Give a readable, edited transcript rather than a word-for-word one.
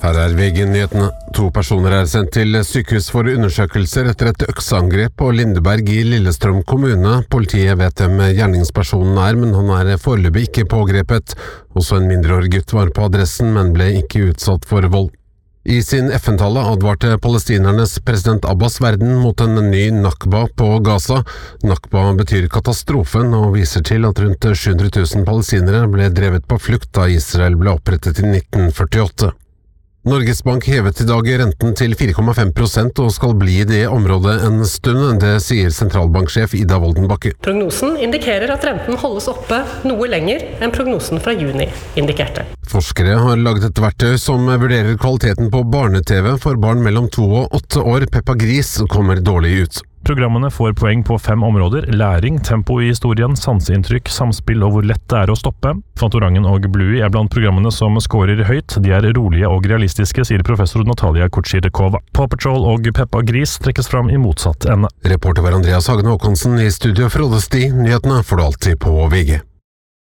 Her VG-nyhetene. 2 personer sendt til sykehus for undersøkelser etter et økseangrep på Lindeberg i Lillestrøm kommune. Politiet vet hvem gjerningspersonen men han foreløpig ikke pågrepet. Også en mindreårig gutt var på adressen, men ble ikke utsatt for vold. I sin FN-tale advarte palestinernes president Abbas verden mot en ny Nakba på Gaza. Nakba betyr katastrofen og viser til at rundt 700 000 palestinere ble drevet på flukt da Israel ble opprettet i 1948. Norges Bank hevet I dag renten til 4,5% og skal bli I det området en stund, det sier sentralbanksjef Ida Wolden Bakke. Prognosen indikerer at renten holdes oppe noe lenger enn prognosen fra juni indikerte. Forskere har laget et verktøy som vurderer kvaliteten på barne-TV for barn mellom 2 og 8 år. Peppa Gris kommer dårlig ut. Programmene får poeng på 5 områder: læring, tempo I historien, sanseinntrykk, samspill og hvor lett det å stoppe. Fantorangen og Bluey blant programmene som scorer høyt. De rolige og realistiske, sier professor Natalia Kutsirkova. Paw Patrol og Peppa Gris trekkes fram I motsatt ende. Reporter var Andreas Hagen Håkonsen I studio fra Oddesti. Nyhetene får du alltid på VG.